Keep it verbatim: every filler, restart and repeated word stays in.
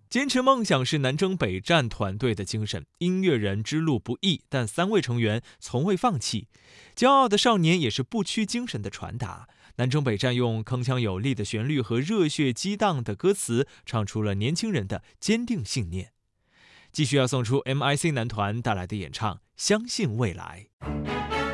坚持梦想是南征北战团队的精神，音乐人之路不易，但三位成员从未放弃。骄傲的少年也是不屈精神的传达。南征北战用铿锵有力的旋律和热血激荡的歌词，唱出了年轻人的坚定信念。继续要送出 M I C 男团带来的演唱《相信未来》。